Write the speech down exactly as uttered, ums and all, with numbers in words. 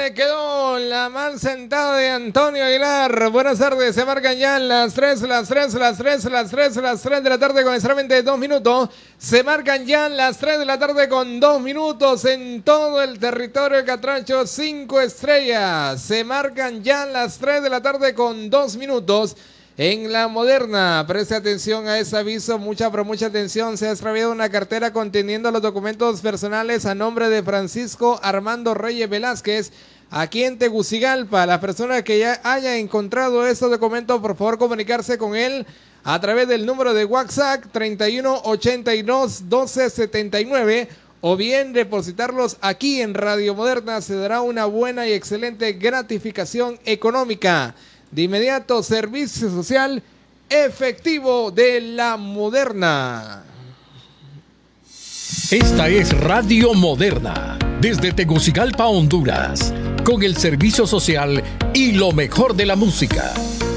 le quedó la mal sentada de Antonio Aguilar. Buenas tardes, se marcan ya las tres, las tres, las tres, las tres, las tres de la tarde con extremadamente dos minutos. Se marcan ya las tres de la tarde con dos minutos en todo el territorio de Catracho, cinco estrellas. Se marcan ya las tres de la tarde con dos minutos. En La Moderna, preste atención a ese aviso, mucha pero mucha atención. Se ha extraviado una cartera conteniendo los documentos personales a nombre de Francisco Armando Reyes Velázquez, aquí en Tegucigalpa. Las personas que ya hayan encontrado estos documentos, por favor comunicarse con él a través del número de WhatsApp treinta y uno ochenta y dos doce setenta y nueve o bien depositarlos aquí en Radio Moderna. Se dará una buena y excelente gratificación económica. De inmediato, servicio social efectivo de La Moderna. Esta es Radio Moderna, desde Tegucigalpa, Honduras, con el servicio social y lo mejor de la música.